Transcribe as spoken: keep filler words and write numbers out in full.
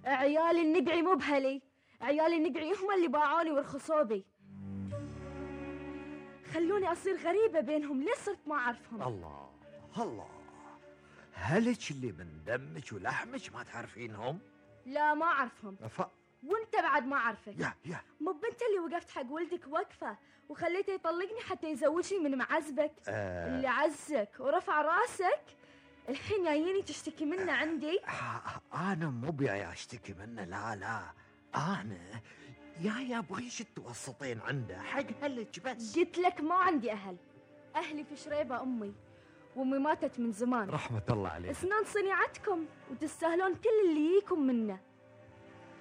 عيال النقعي مو بهلي، عيال النقعي هم اللي باعوني ورخصوا بي، خلوني أصير غريبة بينهم، ليه صرت ما أعرفهم؟ الله الله، هلك اللي من دمك ولحمك ما تعرفينهم؟ لا ما أعرفهم. ف... وانت بعد ما أعرفك. يا يا مو بنت اللي وقفت حق ولدك وقفة وخليته يطلقني حتى يزوجني من معزبك آه... اللي عزك ورفع راسك، الحين جاييني تشتكي منه عندي؟ آه... أنا مو جاي أشتكي منه، لا لا، أنا يا ابغيش توسطين عنده حق هلك بس. قلت لك ما عندي أهل، أهلي في شريبة أمي، وأمي ماتت من زمان رحمة الله عليك. اسنان صنيعتكم وتستاهلون كل اللي يجيكم منه.